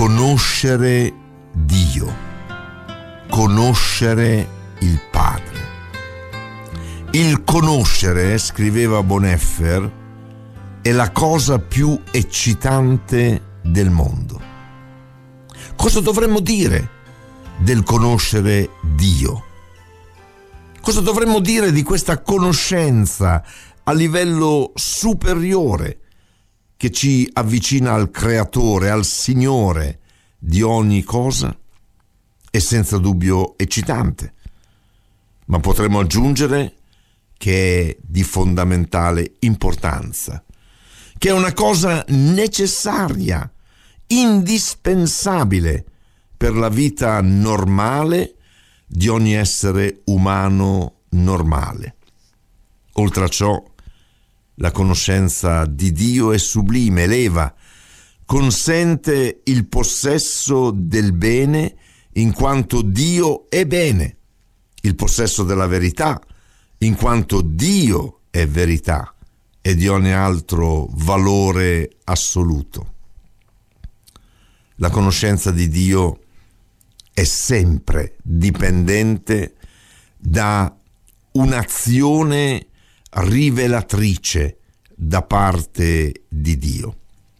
conoscere Dio, conoscere il Padre. Il conoscere, scriveva Bonhoeffer, è la cosa più eccitante del mondo. Cosa dovremmo dire del conoscere Dio? Cosa dovremmo dire di questa conoscenza a livello superiore che ci avvicina al Creatore, al Signore di ogni cosa? È senza dubbio eccitante, ma potremmo aggiungere che è di fondamentale importanza, che è una cosa necessaria, indispensabile per la vita normale di ogni essere umano normale. Oltre a ciò, la conoscenza di Dio è sublime, eleva, consente il possesso del bene in quanto Dio è bene, il possesso della verità in quanto Dio è verità e di ogni altro valore assoluto. La conoscenza di Dio è sempre dipendente da un'azione rivelatrice da parte di Dio.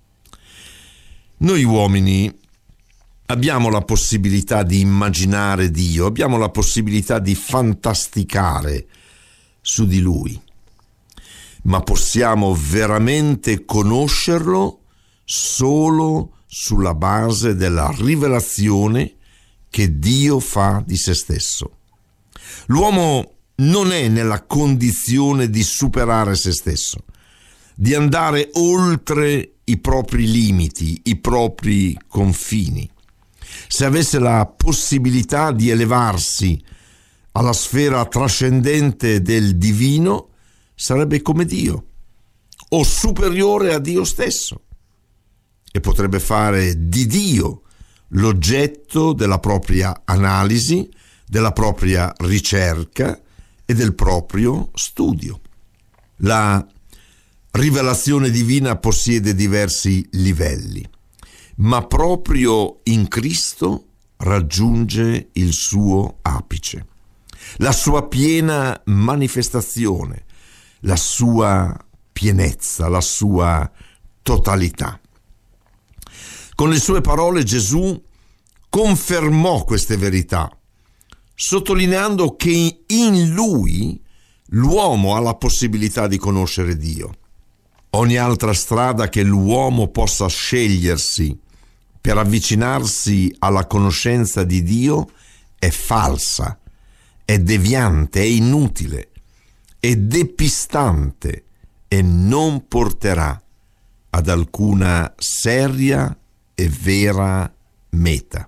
Noi uomini abbiamo la possibilità di immaginare Dio, abbiamo la possibilità di fantasticare su di Lui, ma possiamo veramente conoscerlo solo sulla base della rivelazione che Dio fa di se stesso. L'uomo non è nella condizione di superare se stesso, di andare oltre i propri limiti, i propri confini. Se avesse la possibilità di elevarsi alla sfera trascendente del divino, sarebbe come Dio, o superiore a Dio stesso, e potrebbe fare di Dio l'oggetto della propria analisi, della propria ricerca e del proprio studio. La rivelazione divina possiede diversi livelli, ma proprio in Cristo raggiunge il suo apice, la sua piena manifestazione, la sua pienezza, la sua totalità. Con le sue parole Gesù confermò queste verità, sottolineando che in Lui l'uomo ha la possibilità di conoscere Dio. Ogni altra strada che l'uomo possa scegliersi per avvicinarsi alla conoscenza di Dio è falsa, è deviante, è inutile, è depistante e non porterà ad alcuna seria e vera meta.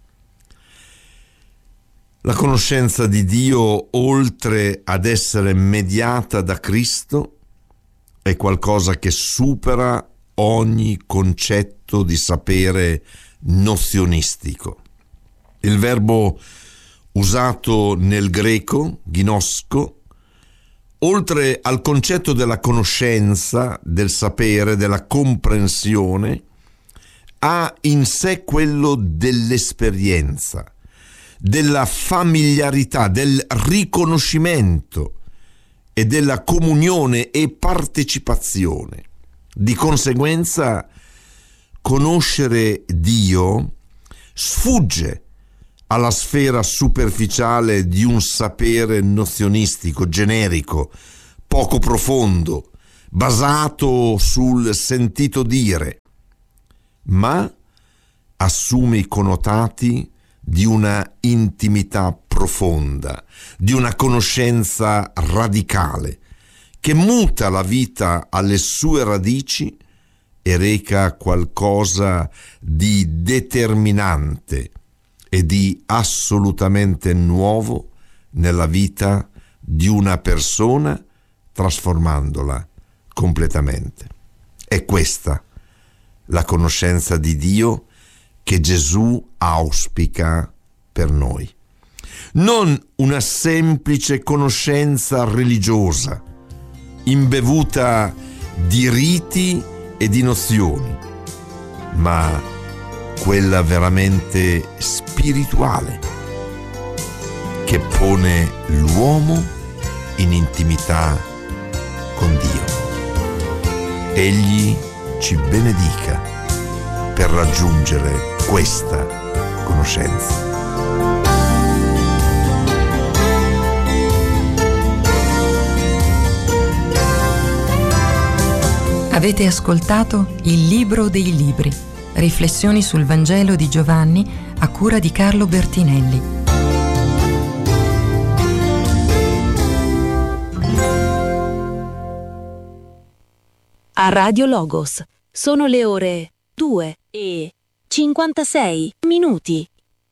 La conoscenza di Dio, oltre ad essere mediata da Cristo, è qualcosa che supera ogni concetto di sapere nozionistico. Il verbo usato nel greco, ginosko, oltre al concetto della conoscenza, del sapere, della comprensione, ha in sé quello dell'esperienza, della familiarità, del riconoscimento e della comunione e partecipazione. Di conseguenza, conoscere Dio sfugge alla sfera superficiale di un sapere nozionistico, generico, poco profondo, basato sul sentito dire, ma assume i connotati di una intimità profonda, di una conoscenza radicale, che muta la vita alle sue radici e reca qualcosa di determinante e di assolutamente nuovo nella vita di una persona, trasformandola completamente. È questa la conoscenza di Dio che Gesù auspica per noi. Non una semplice conoscenza religiosa, imbevuta di riti e di nozioni, ma quella veramente spirituale, che pone l'uomo in intimità con Dio. Egli ci benedica per raggiungere questa conoscenza. Avete ascoltato Il Libro dei Libri, riflessioni sul Vangelo di Giovanni a cura di Carlo Bertinelli. A Radio Logos sono le ore 2:56.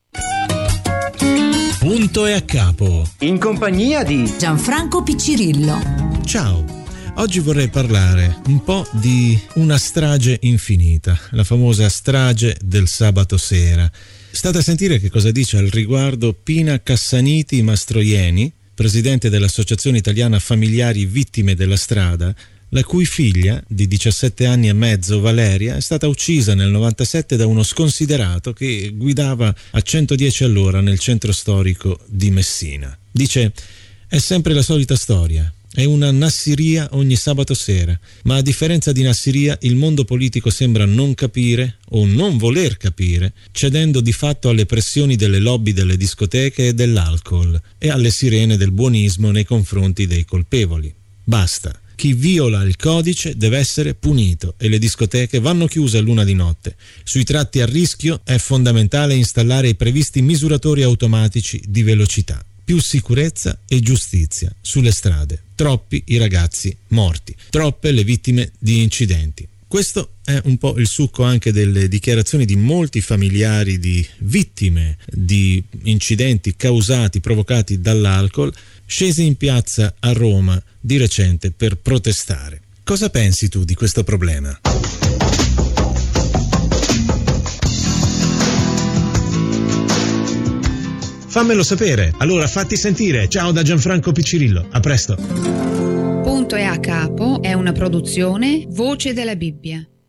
Punto e a capo. In compagnia di Gianfranco Piccirillo. Ciao. Oggi vorrei parlare un po' di una strage infinita, la famosa strage del sabato sera. State a sentire che cosa dice al riguardo Pina Cassaniti Mastroieni, presidente dell'Associazione Italiana Familiari Vittime della Strada, la cui figlia, di 17 anni e mezzo, Valeria, è stata uccisa nel 97 da uno sconsiderato che guidava a 110 all'ora nel centro storico di Messina. Dice: è sempre la solita storia. È una Nassiria ogni sabato sera, ma a differenza di Nassiria il mondo politico sembra non capire o non voler capire, cedendo di fatto alle pressioni delle lobby delle discoteche e dell'alcol e alle sirene del buonismo nei confronti dei colpevoli. Basta. Chi viola il codice deve essere punito e le discoteche vanno chiuse a luna di notte. Sui tratti a rischio è fondamentale installare i previsti misuratori automatici di velocità. Più sicurezza e giustizia sulle strade. Troppi i ragazzi morti, troppe le vittime di incidenti. Questo è un po' il succo anche delle dichiarazioni di molti familiari di vittime di incidenti provocati dall'alcol, scesi in piazza a Roma di recente per protestare. Cosa pensi tu di questo problema? Fammelo sapere, allora fatti sentire. Ciao da Gianfranco Piccirillo, a presto. Punto e a capo è una produzione Voce della Bibbia.